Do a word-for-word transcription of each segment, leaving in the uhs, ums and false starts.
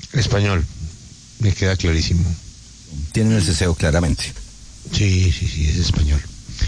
Español, me queda clarísimo. Tienen el ceseo claramente. Sí, sí, sí, es español.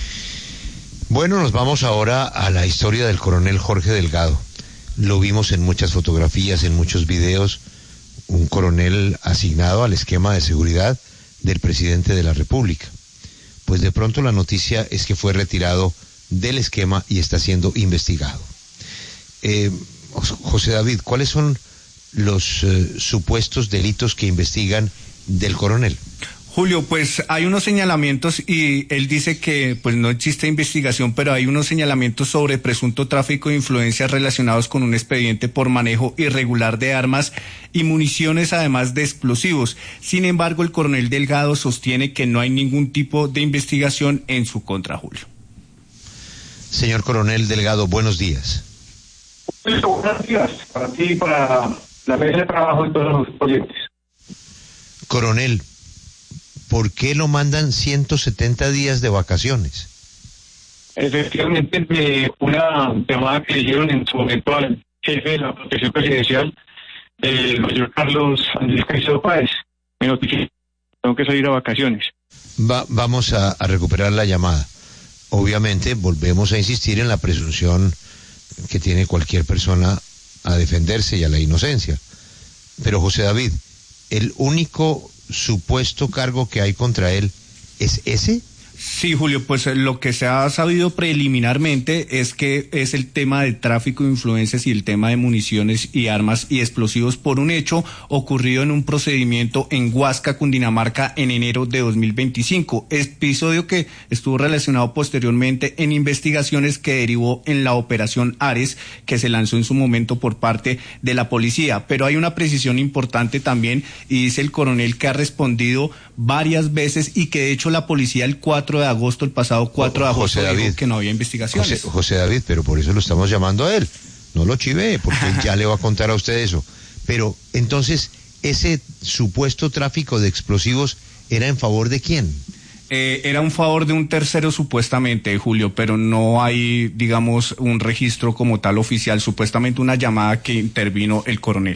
Bueno, nos vamos ahora a la historia del coronel Jorge Delgado. Lo vimos en muchas fotografías, en muchos videos, un coronel asignado al esquema de seguridad del presidente de la República. Pues de pronto la noticia es que fue retirado del esquema y está siendo investigado. Eh, José David, ¿cuáles son los eh, supuestos delitos que investigan del coronel? Julio, pues hay unos señalamientos y él dice que pues no existe investigación, pero hay unos señalamientos sobre presunto tráfico de influencias relacionados con un expediente por manejo irregular de armas y municiones, además de explosivos. Sin embargo, el coronel Delgado sostiene que no hay ningún tipo de investigación en su contra, Julio. Señor coronel Delgado, buenos días. Buenos días para ti y para la mesa de trabajo y todos los oyentes. Coronel, ¿por qué lo mandan ciento setenta días de vacaciones? Efectivamente, de una llamada que le dieron en su momento al jefe de la protección presidencial, el mayor Carlos Andrés Caicedo Páez, me notificó que tengo que salir a vacaciones. Va, vamos a, a recuperar la llamada. Obviamente, volvemos a insistir en la presunción que tiene cualquier persona a defenderse y a la inocencia. Pero José David, ¿el único supuesto cargo que hay contra él es ese? Sí, Julio, pues lo que se ha sabido preliminarmente es que es el tema del tráfico de influencias y el tema de municiones y armas y explosivos por un hecho ocurrido en un procedimiento en Huasca, Cundinamarca, en enero de dos mil veinticinco, episodio que estuvo relacionado posteriormente en investigaciones que derivó en la operación Ares, que se lanzó en su momento por parte de la policía. Pero hay una precisión importante también, y dice el coronel que ha respondido varias veces y que de hecho la policía el cuatro de agosto, el pasado cuatro de agosto, José David, dijo que no había investigaciones. José, José David, pero por eso lo estamos llamando a él. No lo chivé, porque él ya le va a contar a usted eso. Pero entonces, ¿ese supuesto tráfico de explosivos era en favor de quién? Eh, era un favor de un tercero supuestamente, Julio, pero no hay, digamos, un registro como tal oficial, supuestamente una llamada que intervino el coronel.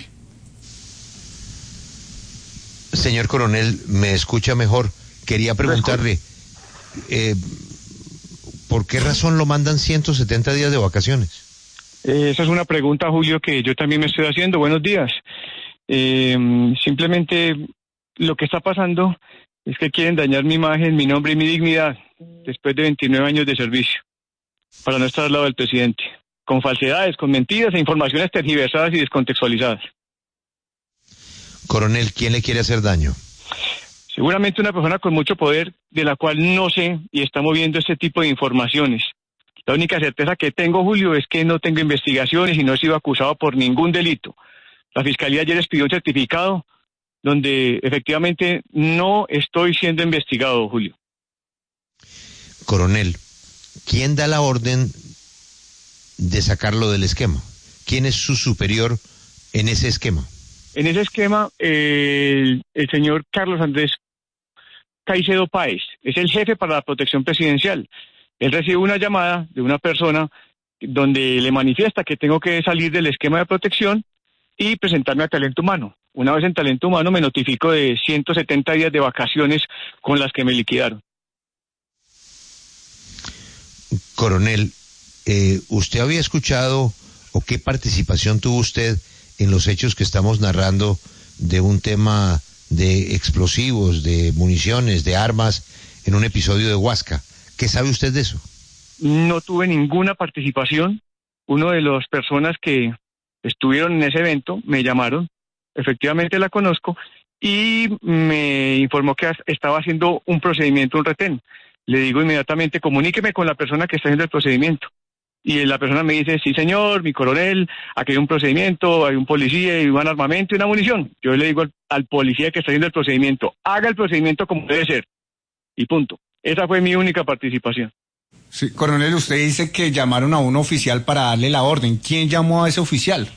Señor coronel, ¿me escucha mejor? Quería preguntarle, eh, ¿por qué razón lo mandan ciento setenta días de vacaciones? Eh, esa es una pregunta, Julio, que yo también me estoy haciendo. Buenos días. Eh, simplemente lo que está pasando es que quieren dañar mi imagen, mi nombre y mi dignidad después de veintinueve años de servicio, para no estar al lado del presidente, con falsedades, con mentiras e informaciones tergiversadas y descontextualizadas. Coronel, ¿quién le quiere hacer daño? Seguramente una persona con mucho poder, de la cual no sé y está moviendo este tipo de informaciones. La única certeza que tengo, Julio, es que no tengo investigaciones y no he sido acusado por ningún delito. La Fiscalía ayer expidió un certificado donde efectivamente no estoy siendo investigado, Julio. Coronel, ¿quién da la orden de sacarlo del esquema? ¿Quién es su superior en ese esquema? En ese esquema, eh, el, el señor Carlos Andrés Caicedo Páez es el jefe para la protección presidencial. Él recibe una llamada de una persona donde le manifiesta que tengo que salir del esquema de protección y presentarme a Talento Humano. Una vez en Talento Humano me notifico de ciento setenta días de vacaciones con las que me liquidaron. Coronel, eh, ¿usted había escuchado o qué participación tuvo usted en los hechos que estamos narrando de un tema de explosivos, de municiones, de armas en un episodio de Huasca? ¿Qué sabe usted de eso? No tuve ninguna participación. Uno de las personas que estuvieron en ese evento me llamaron, efectivamente la conozco, y me informó que estaba haciendo un procedimiento, un retén. Le digo inmediatamente, comuníqueme con la persona que está haciendo el procedimiento. Y la persona me dice, sí señor, mi coronel, aquí hay un procedimiento, hay un policía y un armamento y una munición. Yo le digo al, al policía que está haciendo el procedimiento, haga el procedimiento como debe ser. Y punto. Esa fue mi única participación. Sí, coronel, usted dice que llamaron a un oficial para darle la orden. ¿Quién llamó a ese oficial?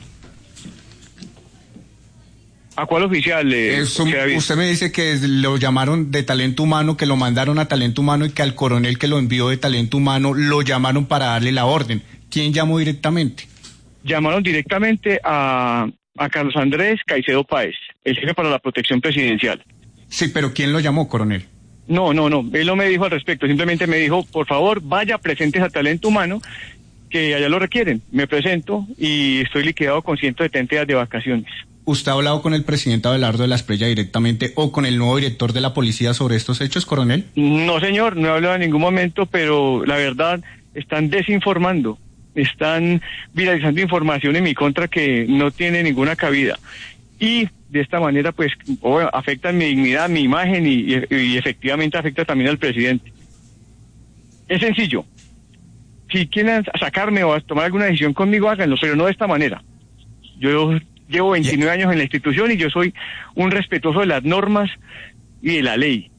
¿A cuál oficial? Eh, Eso, usted me dice que lo llamaron de Talento Humano, que lo mandaron a Talento Humano y que al coronel que lo envió de Talento Humano lo llamaron para darle la orden. ¿Quién llamó directamente? Llamaron directamente a, a Carlos Andrés Caicedo Páez. el jefe para la protección presidencial. Sí, pero ¿quién lo llamó, coronel? No, no, no, él no me dijo al respecto, simplemente me dijo, por favor, vaya, presente a talento humano, que allá lo requieren. Me presento y estoy liquidado con ciento setenta días de vacaciones. ¿Usted ha hablado con el presidente Abelardo de la Espriella directamente o con el nuevo director de la policía sobre estos hechos, coronel? No, señor, no he hablado en ningún momento, pero la verdad, están desinformando, están viralizando información en mi contra que no tiene ninguna cabida. Y de esta manera, pues, oh, afectan mi dignidad, mi imagen y, y, y efectivamente afecta también al presidente. Es sencillo. Si quieren sacarme o tomar alguna decisión conmigo, háganlo, pero no de esta manera. Yo llevo veintinueve años en la institución y yo soy un respetuoso de las normas y de la ley.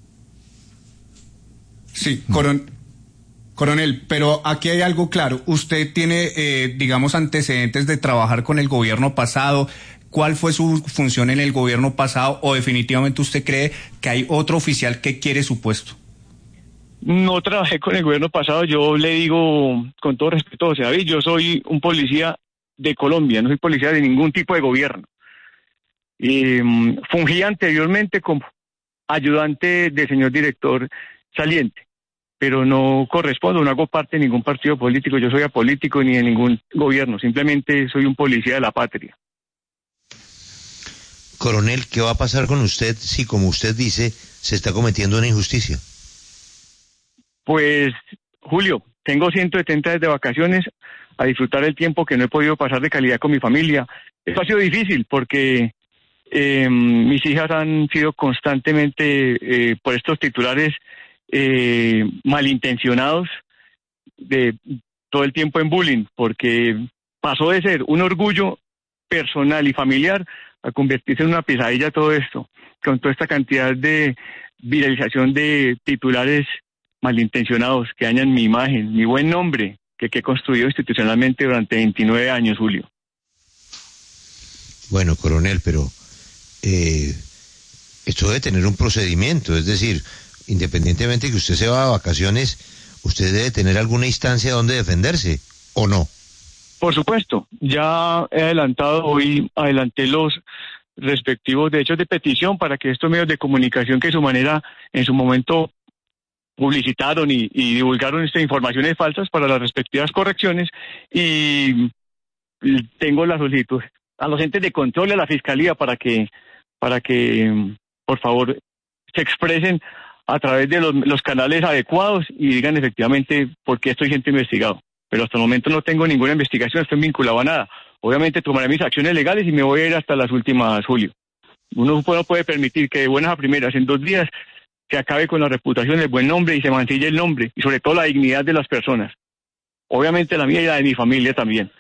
Sí, coron coronel, pero aquí hay algo claro. Usted tiene, eh, digamos, antecedentes de trabajar con el gobierno pasado. ¿Cuál fue su función en el gobierno pasado o definitivamente usted cree que hay otro oficial que quiere su puesto? No trabajé con el gobierno pasado, yo le digo con todo respeto, José David, yo soy un policía de Colombia, no soy policía de ningún tipo de gobierno. Y, um, fungí anteriormente como ayudante del señor director saliente, pero no correspondo, no hago parte de ningún partido político, yo soy apolítico ni de ningún gobierno, simplemente soy un policía de la patria. Coronel, ¿qué va a pasar con usted si, como usted dice, se está cometiendo una injusticia? Pues, Julio, tengo ciento setenta días de vacaciones a disfrutar el tiempo que no he podido pasar de calidad con mi familia. Esto ha sido difícil porque eh, mis hijas han sido constantemente, eh, por estos titulares eh, malintencionados, de todo el tiempo en bullying, porque pasó de ser un orgullo personal y familiar a convertirse en una pesadilla todo esto, con toda esta cantidad de viralización de titulares malintencionados que dañan mi imagen, mi buen nombre, que, que he construido institucionalmente durante veintinueve años, Julio. Bueno, coronel, pero eh, esto debe tener un procedimiento, es decir, independientemente de que usted se va a vacaciones, usted debe tener alguna instancia donde defenderse, ¿o no? Por supuesto, ya he adelantado, hoy adelanté los respectivos derechos de petición para que estos medios de comunicación que en su manera, en su momento publicitaron y, y divulgaron estas informaciones falsas para las respectivas correcciones, y tengo la solicitud a los entes de control y a la Fiscalía para que, para que por favor, se expresen a través de los, los canales adecuados y digan efectivamente por qué estoy siendo investigado. Pero hasta el momento no tengo ninguna investigación, estoy vinculado a nada. Obviamente tomaré mis acciones legales y me voy a ir hasta las últimas, Julio. Uno no puede permitir que de buenas a primeras, en dos días, se acabe con la reputación, el buen nombre y se mancille el nombre y sobre todo la dignidad de las personas. Obviamente la mía y la de mi familia también.